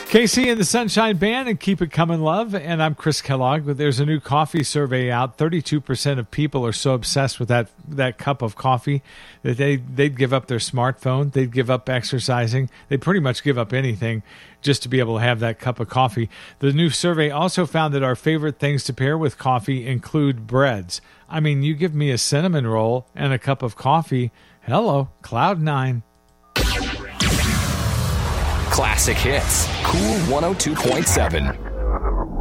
KC and the Sunshine Band and Keep It Comin' Love, and I'm Chris Kellogg. There's a new coffee survey out. 32% of people are so obsessed with that cup of coffee that they'd give up their smartphone, they'd give up exercising, they'd pretty much give up anything just to be able to have that cup of coffee. The new survey also found that our favorite things to pair with coffee include breads. I mean, you give me a cinnamon roll and a cup of coffee, hello, Cloud 9. Classic hits. Cool 102.7.